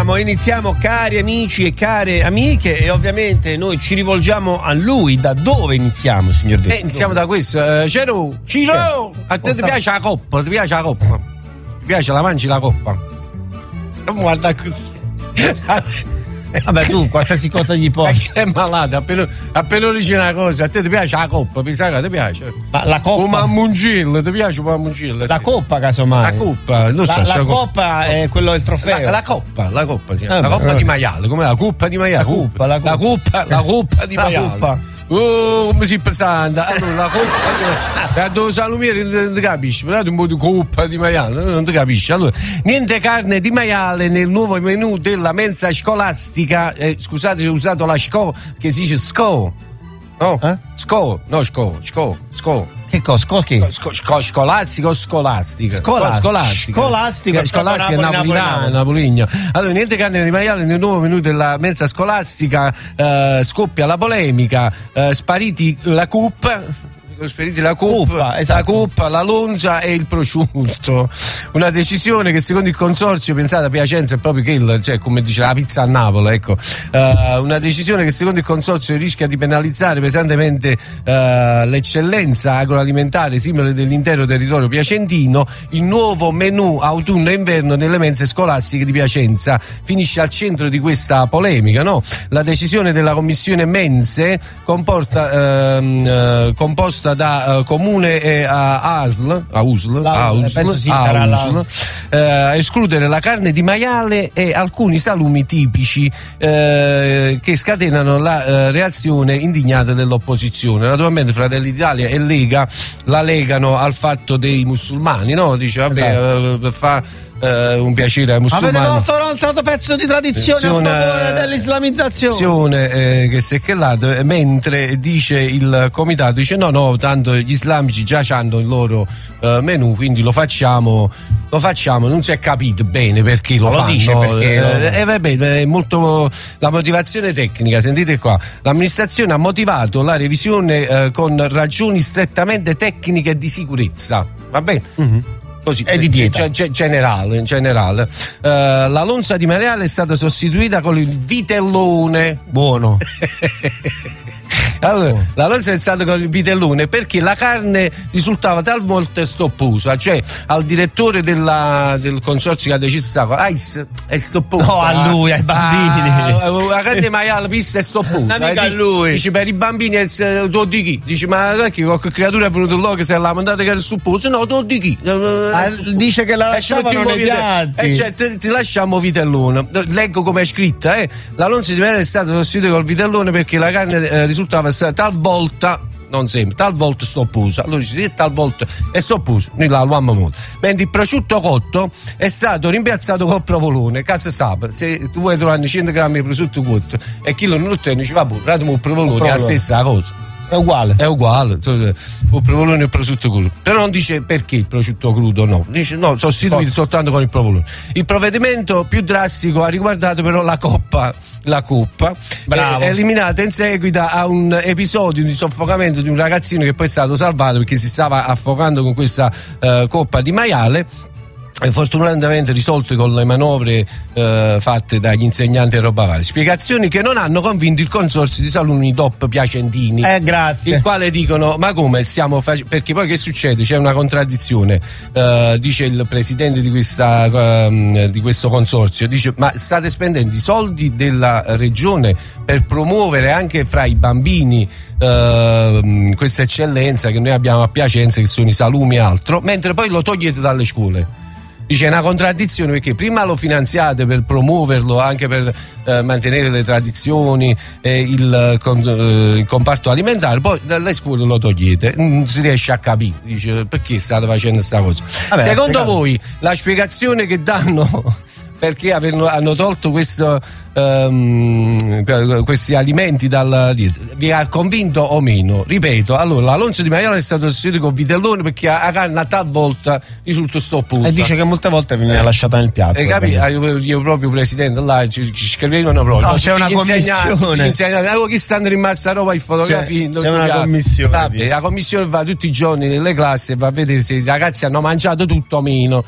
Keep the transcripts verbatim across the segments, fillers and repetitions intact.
iniziamo, iniziamo cari amici e care amiche, e ovviamente noi ci rivolgiamo a lui. Da dove iniziamo, signor Vescovo? Eh, iniziamo da questo. Uh, Ciro, Ciro, a te ti piace la coppa? Ti piace la coppa? Ti piace la mangi la coppa? Non guarda così. Vabbè, tu qualsiasi cosa gli puoi. Ma chi è malato? Appena, appena dice una cosa, a te ti piace la coppa? Pensa che ti piace? Ma la coppa. Un mammuncillo, ti piace un mammuncillo? La coppa, casomai. La coppa, non so. La, la coppa, coppa è quello del trofeo. La, la coppa, la coppa, sì. Ah, la coppa beh, di maiale, come la coppa di maiale? La coppa, la coppa. La coppa, la coppa di la maiale. coppa. Oh, come si presenta? Allora, la coppa, eh, dove salumiere non ti capisci, però un po' di coppa di maiale, non ti capisci. Allora, niente carne di maiale nel nuovo menù della mensa scolastica. Eh, scusate se ho usato la sco, che si dice sco. No? Eh? Sco, no, sco, sco, sco. Che cosa? Sco che? Sco, sco, scolastico o scolastica? Scolastica. Scolastica. Scolastico. Scolastica è Napoli, napolitana, napoligna. Allora, niente carne di maiale nel nuovo menù della mensa scolastica. Eh, scoppia la polemica. Eh, spariti la coupe. Spariti la coupe, Cuppa, esatto. la cuppa, la loncia e il prosciutto. Una decisione che secondo il consorzio, pensate, a Piacenza è proprio quella, cioè come dice la pizza a Napoli, ecco. Uh, una decisione che secondo il consorzio rischia di penalizzare pesantemente uh, l'eccellenza agroalimentare simile dell'intero territorio piacentino. Il nuovo menù autunno e inverno nelle mense scolastiche di Piacenza finisce al centro di questa polemica, no? La decisione della commissione mense comporta uh, uh, composta da uh, comune e uh, A S L, A U S L, La, A U S L, sì, A U S L, la... uh, escludere la carne di maiale e alcuni salumi tipici uh, che scatenano la uh, reazione indignata dell'opposizione. Naturalmente Fratelli d'Italia e Lega la legano al fatto dei musulmani, no? Dice vabbè, esatto. uh, fa Uh, un piacere ai musulmani. Avete fatto un altro pezzo di tradizione a favore dell'islamizzazione, eh, che si è chellato, eh, mentre dice il comitato, dice no no, tanto gli islamici già hanno il loro uh, menù, quindi lo facciamo lo facciamo, non si è capito bene perché lo, lo fanno. Dice perché eh, lo... eh, vabbè, è molto la motivazione tecnica, sentite qua. L'amministrazione ha motivato la revisione eh, con ragioni strettamente tecniche e di sicurezza. Va bene? Mm-hmm. Così, è di dieta. G- generale, in generale. Uh, la lonza di maiale è stata sostituita con il vitellone. Buono. Allora, la lonza è stata con il vitellone perché la carne risultava talvolta stopposa, cioè al direttore della, del consorzio che ha deciso ah, è stopposa. No, a lui, ai bambini. Ah, la carne di maiale pista è stopposa. Non mica a lui. Dice per i bambini è tu di chi? Dice ma che qualche creatura è venuta là che se l'ha mandata che era stopposa? No, tu di chi? Ah, dice che la lasciavano nei piatti. Eh, cioè, ti, ti lasciamo vitellone. Leggo come è scritta, eh. La lonza di maiale è stata sostituita col vitellone perché la carne eh, risultava talvolta, non sempre, talvolta stopposa. Allora dice sì, talvolta è stopposa, noi la abbiamo molto. Mentre il prosciutto cotto è stato rimpiazzato col provolone. Cazzo sape, se tu vuoi trovare cento grammi di prosciutto cotto e chilo non lo tieni, dici vabbè, ratemi il provolone, è la stessa cosa. È uguale. È uguale, il provolone e il prosciutto crudo. Però non dice perché il prosciutto crudo, no. Dice no, sostituito soltanto con il provolone. Il provvedimento più drastico ha riguardato però la coppa, la coppa, Bravo. È eliminata in seguito a un episodio di soffocamento di un ragazzino che poi è stato salvato perché si stava affogando con questa uh, coppa di maiale. E fortunatamente risolte con le manovre eh, fatte dagli insegnanti e roba varia. Spiegazioni che non hanno convinto il consorzio di salumi D O P piacentini. Eh, grazie. Il quale dicono: ma come stiamo facendo? Perché poi che succede? C'è una contraddizione. Eh, dice il presidente di, questa, eh, di questo consorzio: dice, ma state spendendo i soldi della regione per promuovere anche fra i bambini eh, questa eccellenza che noi abbiamo a Piacenza, che sono i salumi e altro, mentre poi lo togliete dalle scuole. Dice è una contraddizione perché prima lo finanziate per promuoverlo, anche per eh, mantenere le tradizioni e il, con, eh, il comparto alimentare, poi dalle scuole lo togliete, non si riesce a capire. Dice perché state facendo questa cosa. Vabbè, secondo voi la spiegazione che danno perché hanno tolto questo, um, questi alimenti dalla dieta vi ha convinto o meno? Ripeto, allora la lonza di maiale è stata sostituita con vitellone perché la carne a talvolta risulta stopposa e dice che molte volte viene eh. lasciata nel piatto. E capi, io, io proprio presidente là ci, ci scrivevano proprio. No, c'è una commissione. Allora, chi stanno rimasta roba in fotografia? C'è, c'è una commissione. Vabbè, la commissione va tutti i giorni nelle classi e va a vedere se i ragazzi hanno mangiato tutto o meno.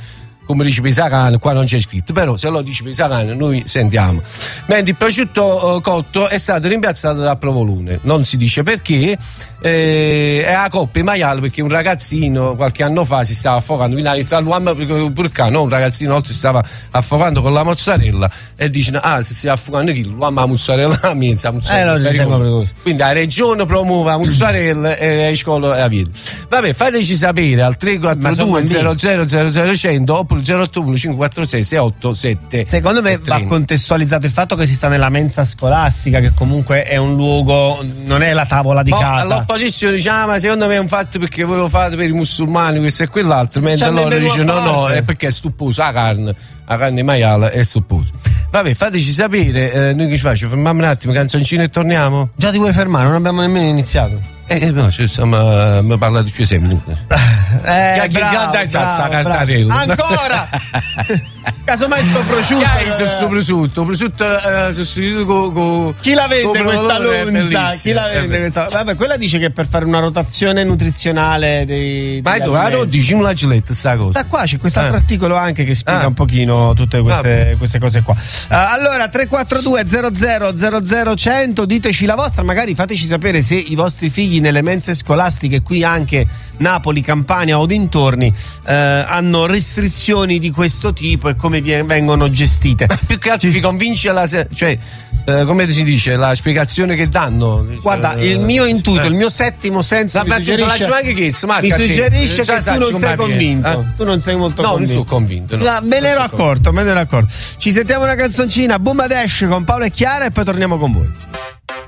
come dice Pisacane, qua non c'è scritto, però se lo dice Pisacane noi sentiamo. Mentre il prosciutto uh, cotto è stato rimpiazzato da provolone, non si dice perché, eh, è la coppia maiale, perché un ragazzino qualche anno fa si stava affogando, quindi ha detto all'uomo, perché no, un ragazzino oltre si stava affogando con la mozzarella e dice ah se si sta affogando chi? L'uomo la mozzarella la mezza mozzarella, eh, no, quindi la regione promuove la mozzarella e la scuola la via. Vabbè, fateci sapere al tre quattro due zero zero zero zero cento oppure zero otto uno cinque quattro sei sei otto sette. Secondo me va contestualizzato il fatto che si sta nella mensa scolastica, che comunque è un luogo, non è la tavola di oh, casa. L'opposizione dice ah ma secondo me è un fatto perché voi lo fate per i musulmani questo e quell'altro, mentre cioè, loro dicono no no è perché è stuposa la carne, la carne maiale è stuposa. Vabbè, fateci sapere, eh, noi che ci faccio? Fermiamo un attimo, canzoncino e torniamo? Già ti vuoi fermare? Non abbiamo nemmeno iniziato. Eh, no, ci stiamo, mi parla di più sei minuti. Eh, che bravo, che salsa bravo, cantarella. Ancora! Casomai sto prosciutto. Che è sto prosciutto? Prosciutto eh, sostituito con. Co, chi la vende questa lunza? Chi la vende eh, questa? Vabbè, quella dice che per fare una rotazione nutrizionale dei. Ma dove lo dici in una giletta sta cosa? Sta qua, c'è quest'altro ah. articolo anche che spiega ah. un pochino tutte queste, queste cose qua. Uh, allora, tre quattro due zero zero zero zero cento, diteci la vostra, magari fateci sapere se i vostri figli nelle mense scolastiche qui anche Napoli, Campania o dintorni eh, hanno restrizioni di questo tipo e come vi- vengono gestite. Ma più che altro ti convince la se- cioè eh, come si dice la spiegazione che danno. Guarda, eh, il mio intuito, eh. il mio settimo senso mi suggerisce, anche chiesto, Marca, mi suggerisce che tu non sei convinto. Eh? Tu non sei molto no, convinto. Non sono convinto. No, no, me ne ero accorto, me ne ero accorto. Ci sentiamo una canzoncina, Boom Dash con Paolo e Chiara e poi torniamo con voi.